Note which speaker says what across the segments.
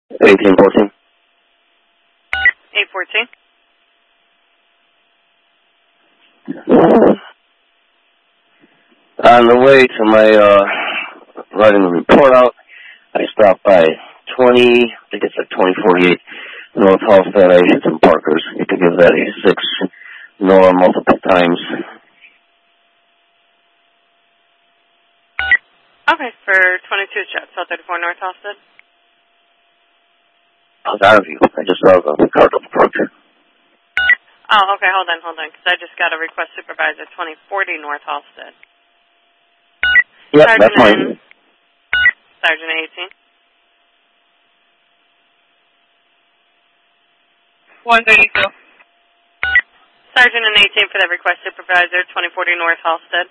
Speaker 1: 1814.
Speaker 2: 814.
Speaker 1: On the way to my, writing the report out, I stopped by 20, I think it's like 2048 North Halstead. I hit some Parkers. You could give that a 6 NORA multiple times.
Speaker 2: Okay, for 22 shots, South 34 North Halstead.
Speaker 1: I was out of you. I just saw the car double parked.
Speaker 2: Oh, okay, hold on, because I just got a request supervisor, 2040 North Halstead.
Speaker 1: Yep,
Speaker 2: Sergeant
Speaker 1: that's fine.
Speaker 2: Sergeant 18.
Speaker 3: 132.
Speaker 2: Sergeant and 18 for that request supervisor, 2040 North Halstead.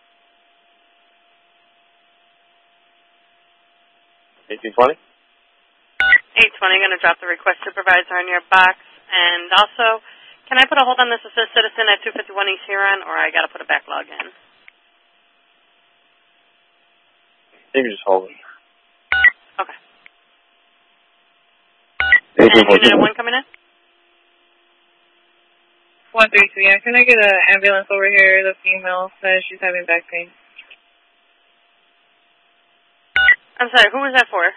Speaker 1: 1820?
Speaker 2: 820, going to drop the request supervisor on your box. And also, can I put a hold on this assist citizen at 251 East Huron, or I got to put a backlog in?
Speaker 1: You can just hold it.
Speaker 2: Okay. And unit 1 coming in?
Speaker 3: 132, yeah. Can I get an ambulance over here? The female says she's having back pain.
Speaker 2: I'm sorry, who was that for?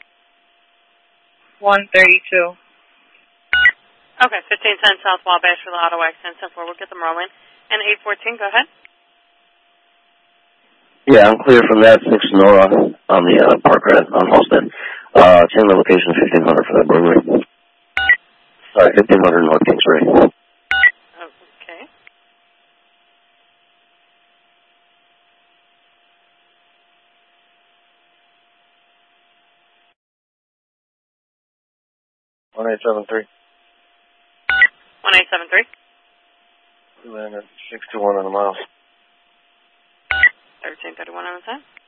Speaker 3: 132.
Speaker 2: Okay, 1510 South Wabash for the auto accident. 10-4, we'll get them rolling. And 814, go ahead.
Speaker 1: Yeah, I'm clear from that. 6 NORA on the Parker on Halstead. Change the location 1500 for that burglary. Sorry, 1500 North Kingsbury.
Speaker 2: Okay.
Speaker 1: One 1873.
Speaker 2: 1873.
Speaker 1: We landed 621 on the miles.
Speaker 2: 1331 on the time.